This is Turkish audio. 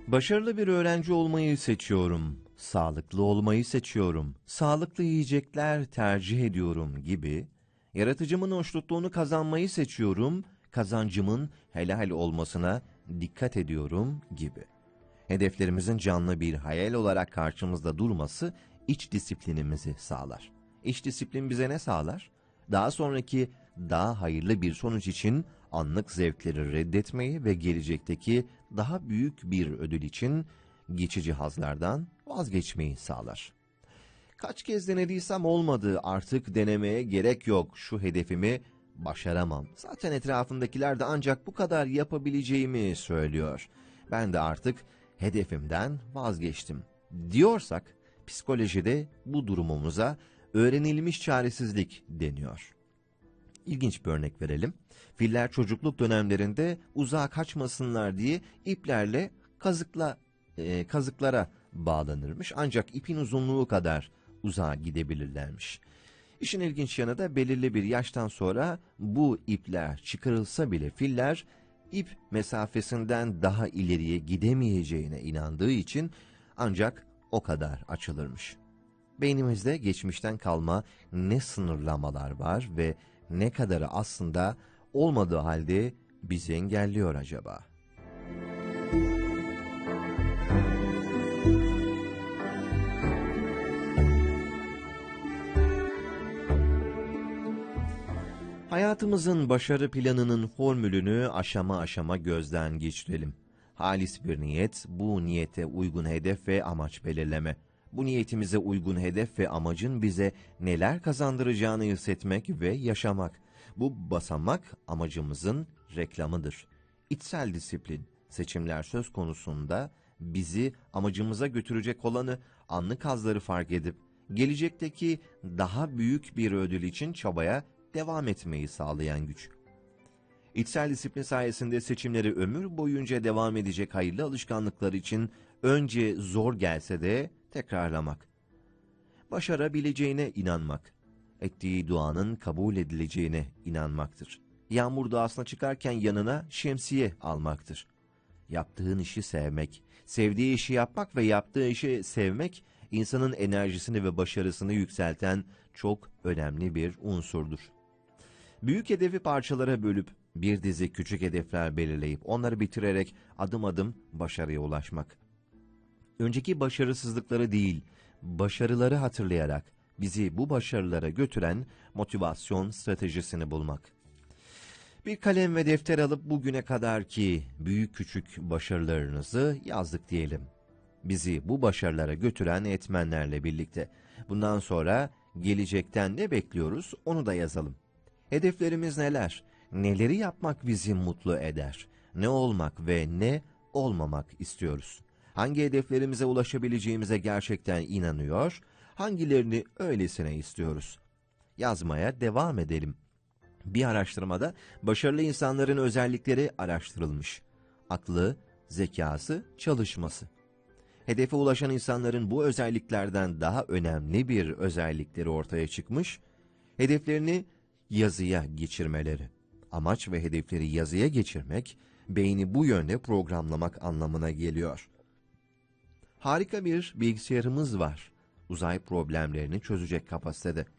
Başarılı bir öğrenci olmayı seçiyorum, sağlıklı olmayı seçiyorum, sağlıklı yiyecekler tercih ediyorum gibi, yaratıcımın hoşnutluğunu kazanmayı seçiyorum, kazancımın helal olmasına dikkat ediyorum gibi. Hedeflerimizin canlı bir hayal olarak karşımızda durması iç disiplinimizi sağlar. İç disiplin bize ne sağlar? Daha sonraki daha hayırlı bir sonuç için anlık zevkleri reddetmeyi ve gelecekteki daha büyük bir ödül için geçici hazlardan vazgeçmeyi sağlar. Kaç kez denediysem olmadı, artık denemeye gerek yok, şu hedefimi başaramam. Zaten etrafındakiler de ancak bu kadar yapabileceğimi söylüyor. Ben de artık hedefimden vazgeçtim diyorsak, psikolojide bu durumumuza öğrenilmiş çaresizlik deniyor. İlginç bir örnek verelim. Filler çocukluk dönemlerinde uzağa kaçmasınlar diye iplerle kazıklara bağlanırmış. Ancak ipin uzunluğu kadar uzağa gidebilirlermiş. İşin ilginç yanı da belirli bir yaştan sonra bu ipler çıkarılsa bile filler ip mesafesinden daha ileriye gidemeyeceğine inandığı için ancak o kadar açılırmış. Beynimizde geçmişten kalma ne sınırlamalar var ve ne kadarı aslında olmadığı halde bizi engelliyor acaba? Hayatımızın başarı planının formülünü aşama aşama gözden geçirelim. Halis bir niyet, bu niyete uygun hedef ve amaç belirleme. Bu niyetimize uygun hedef ve amacın bize neler kazandıracağını hissetmek ve yaşamak. Bu basamak amacımızın reklamıdır. İçsel disiplin, seçimler söz konusunda bizi amacımıza götürecek olanı, anlık hazları fark edip, gelecekteki daha büyük bir ödül için çabaya devam etmeyi sağlayan güç. İçsel disiplin sayesinde seçimleri ömür boyunca devam edecek hayırlı alışkanlıklar için önce zor gelse de tekrarlamak. Başarabileceğine inanmak, ettiği duanın kabul edileceğine inanmaktır. Yağmur doğasına çıkarken yanına şemsiye almaktır. Yaptığın işi sevmek, sevdiği işi yapmak ve yaptığı işi sevmek, insanın enerjisini ve başarısını yükselten çok önemli bir unsurdur. Büyük hedefi parçalara bölüp bir dizi küçük hedefler belirleyip onları bitirerek adım adım başarıya ulaşmak. Önceki başarısızlıkları değil, başarıları hatırlayarak bizi bu başarılara götüren motivasyon stratejisini bulmak. Bir kalem ve defter alıp bugüne kadarki büyük küçük başarılarınızı yazdık diyelim. Bizi bu başarılara götüren etmenlerle birlikte. Bundan sonra gelecekten ne bekliyoruz onu da yazalım. Hedeflerimiz neler? Neleri yapmak bizi mutlu eder? Ne olmak ve ne olmamak istiyoruz? Hangi hedeflerimize ulaşabileceğimize gerçekten inanıyor? Hangilerini öylesine istiyoruz? Yazmaya devam edelim. Bir araştırmada başarılı insanların özellikleri araştırılmış. Aklı, zekası, çalışması. Hedefe ulaşan insanların bu özelliklerden daha önemli bir özellikleri ortaya çıkmış. Hedeflerini yazıya geçirmeleri. Amaç ve hedefleri yazıya geçirmek, beyni bu yönde programlamak anlamına geliyor. Harika bir bilgisayarımız var. Uzay problemlerini çözecek kapasitede.